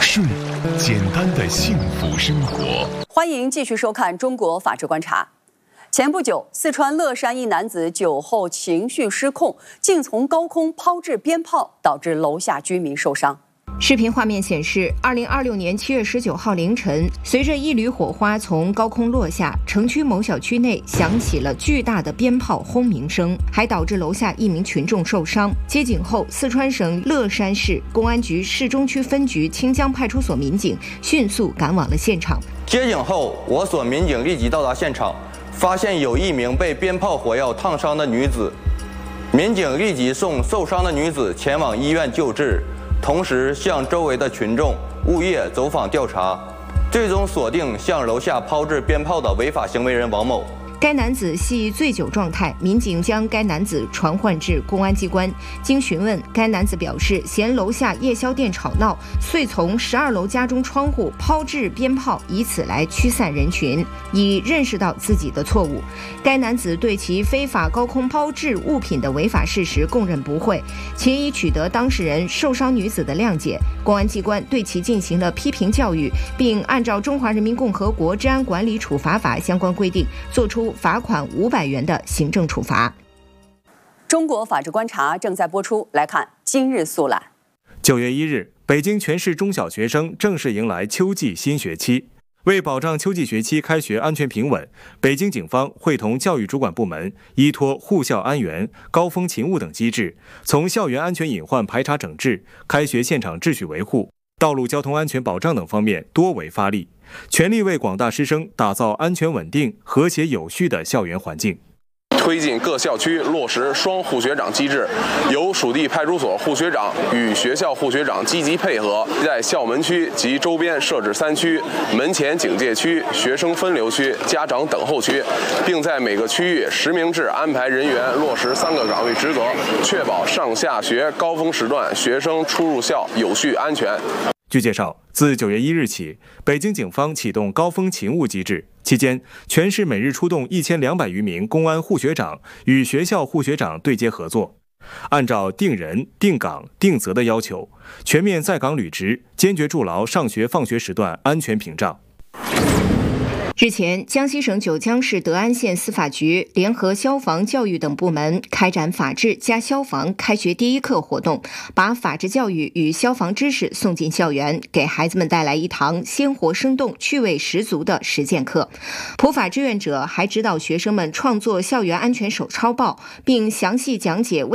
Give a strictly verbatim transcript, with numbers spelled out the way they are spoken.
顺，简单的幸福生活。 欢迎继续收看《中国法治观察》。前不久，四川乐山一男子酒后情绪失控，竟从高空抛掷鞭炮，导致楼下居民受伤。 视频画面显示，二零二六年七月十九号凌晨，随着一缕火花从高空落下，城区某小区内响起了巨大的鞭炮轰鸣声，还导致楼下一名群众受伤。接警后，四川省乐山市公安局市中区分局清江派出所民警迅速赶往了现场。 接警后，我所民警立即到达现场，发现有一名被鞭炮火药烫伤的女子，民警立即送受伤的女子前往医院救治。同时向周围的群众、物业走访调查，最终锁定向楼下抛掷鞭炮的违法行为人王某。 该男子系醉酒状态，民警将该男子传唤至公安机关。经询问，该男子表示嫌楼下夜宵店吵闹，遂从十二楼家中窗户抛掷鞭炮，以此来驱散人群，已认识到自己的错误。该男子对其非法高空抛掷物品的违法事实供认不讳，且已取得当事人受伤女子的谅解。公安机关对其进行了批评教育，并按照《中华人民共和国治安管理处罚法》相关规定作出罚款五百元的行政处罚。 中国法治观察正在播出，来看今日速览。 九月一日，北京全市中小学生正式迎来秋季新学期。为保障秋季学期开学安全平稳，北京警方会同教育主管部门，依托护校安员、高风勤务等机制，从校园安全隐患排查整治、开学现场秩序维护、道路交通安全保障等方面多维发力，全力为广大师生打造安全稳定、和谐有序的校园环境。 推进各校区落实双护学长机制，由属地派出所护学长与学校护学长积极配合，在校门区及周边设置三区、门前警戒区、学生分流区、家长等候区，并在每个区域实名制安排人员，落实三个岗位职责，确保上下学高峰时段学生出入校有序安全。 据介绍，自九月一日起，北京警方启动高风勤务机制，期间，全市每日出动一千两百余名公安护学长与学校护学长对接合作，按照定人、定岗、定责的要求，全面在岗履职，坚决筑牢上学放学时段安全屏障。 日前，江西省九江市德安县司法局联合消防、教育等部门开展法治加消防开学第一课活动，把法治教育与消防知识送进校园，给孩子们带来一堂鲜活生动、趣味十足的实践课。普法志愿者还指导学生们创作校园安全手抄报，并详细讲解